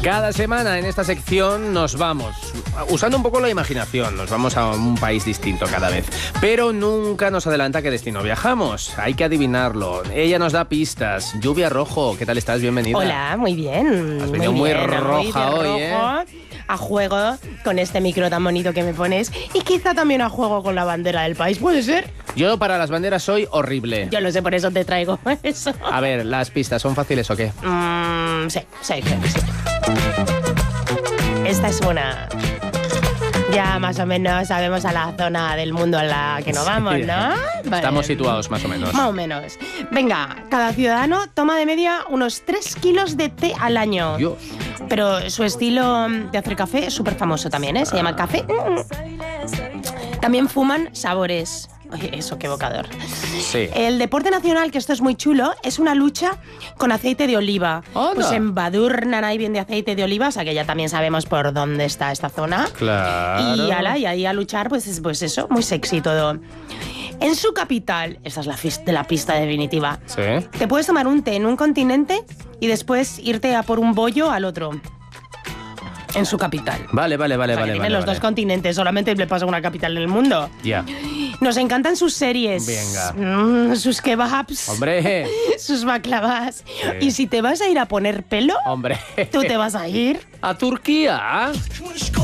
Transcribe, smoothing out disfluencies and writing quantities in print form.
Cada semana en esta sección nos vamos, usando un poco la imaginación, nos vamos a un país distinto cada vez. Pero nunca nos adelanta qué destino viajamos. Hay que adivinarlo. Ella nos da pistas. Lluvia Rojo, ¿qué tal estás? Bienvenida. Hola, muy bien. Has venido muy roja hoy, ¿eh? A juego con este micro tan bonito que me pones y quizá también a juego con la bandera del país, ¿puede ser? Yo para las banderas soy horrible. Yo lo sé, por eso te traigo eso. A ver, ¿las pistas son fáciles o qué? Sí. Esta es una... Ya más o menos sabemos a la zona del mundo a la que nos vamos, ¿no? Vale. Estamos situados más o menos. Más o menos. Venga, cada ciudadano toma de media unos 3 kilos de té al año. Dios. Pero su estilo de hacer café es súper famoso también, ¿eh? Se llama café. También fuman sabores. Oye, eso, qué evocador. Sí. El deporte nacional, que esto es muy chulo, es una lucha con aceite de oliva. ¡Anda! Pues embadurnan ahí bien de aceite de oliva, o sea que ya también sabemos por dónde está esta zona. Claro. Y ahí a luchar, pues eso, muy sexy todo. En su capital, esta es la pista definitiva, Sí. te puedes tomar un té en un continente y después irte a por un bollo al otro. En su capital. Vale. Tienen los dos continentes, solamente le pasa a una capital en el mundo. Ya. Nos encantan sus series. Venga. Sus kebabs. Hombre. Sus baklavas. Sí. Y si te vas a ir a poner pelo, Hombre. tú te vas a ir ¿A Turquía?